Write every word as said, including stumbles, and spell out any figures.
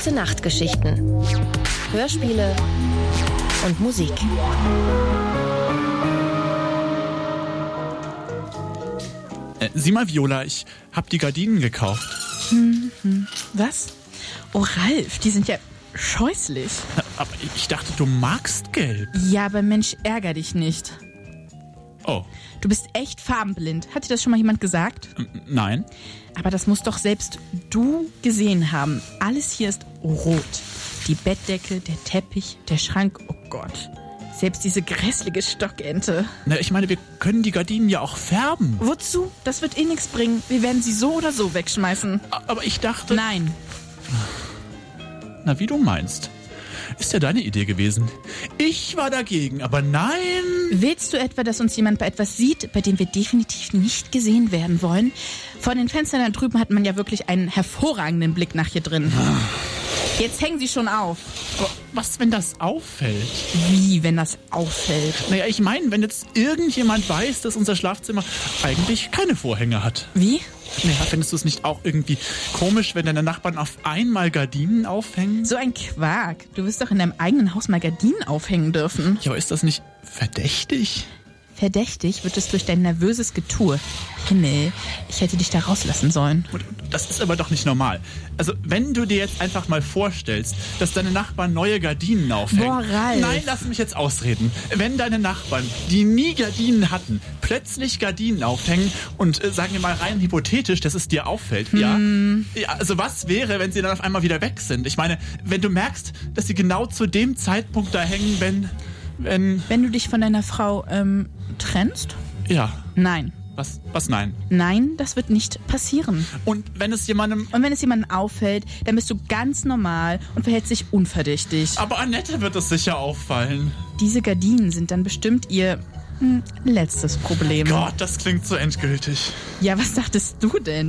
Gute Nachtgeschichten. Hörspiele und Musik. Äh, sieh mal, Viola, ich hab die Gardinen gekauft. Hm, hm. Was? Oh, Ralf, die sind ja scheußlich. Aber ich dachte, du magst Gelb. Ja, aber Mensch, ärger dich nicht. Oh. Du bist echt farbenblind. Hat dir das schon mal jemand gesagt? N- Nein. Aber das musst doch selbst du gesehen haben. Alles hier ist rot. Die Bettdecke, der Teppich, der Schrank. Oh Gott. Selbst diese grässliche Stockente. Na, ich meine, wir können die Gardinen ja auch färben. Wozu? Das wird eh nichts bringen. Wir werden sie so oder so wegschmeißen. Aber ich dachte... Nein. Na, wie du meinst. Ist ja deine Idee gewesen. Ich war dagegen, aber nein. Willst du etwa, dass uns jemand bei etwas sieht, bei dem wir definitiv nicht gesehen werden wollen? Von den Fenstern da drüben hat man ja wirklich einen hervorragenden Blick nach hier drin. Jetzt hängen sie schon auf. Aber was, wenn das auffällt? Wie, wenn das auffällt? Naja, ich meine, wenn jetzt irgendjemand weiß, dass unser Schlafzimmer eigentlich keine Vorhänge hat. Wie? Naja, findest du es nicht auch irgendwie komisch, wenn deine Nachbarn auf einmal Gardinen aufhängen? So ein Quark. Du wirst doch in deinem eigenen Haus mal Gardinen aufhängen dürfen. Ja, aber ist das nicht verdächtig? Verdächtig wird es durch dein nervöses Getue. Himmel, ich hätte dich da rauslassen sollen. Und das ist aber doch nicht normal. Also, wenn du dir jetzt einfach mal vorstellst, dass deine Nachbarn neue Gardinen aufhängen... Boah, Ralf. Nein, lass mich jetzt ausreden. Wenn deine Nachbarn, die nie Gardinen hatten, plötzlich Gardinen aufhängen und äh, sagen wir mal rein hypothetisch, dass es dir auffällt, hm. ja? Ja, also was wäre, wenn sie dann auf einmal wieder weg sind? Ich meine, wenn du merkst, dass sie genau zu dem Zeitpunkt da hängen, wenn... Wenn... Wenn du dich von deiner Frau, ähm, trennst? Ja. Nein. Was? Was nein? Nein, das wird nicht passieren. Und wenn es jemandem... Und wenn es jemandem auffällt, dann bist du ganz normal und verhältst dich unverdächtig. Aber Annette wird es sicher auffallen. Diese Gardinen sind dann bestimmt ihr hm, letztes Problem. Gott, das klingt so endgültig. Ja, was dachtest du denn?